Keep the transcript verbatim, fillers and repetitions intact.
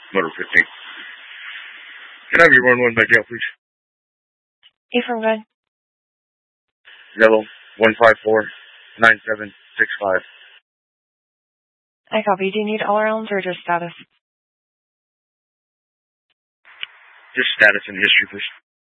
Motor fifteen. Can I have your one one by jail, please? Affirm, go ahead. Yellow, one five four nine seven six five. I copy. Do you need all rounds or just status? Just status and history, please.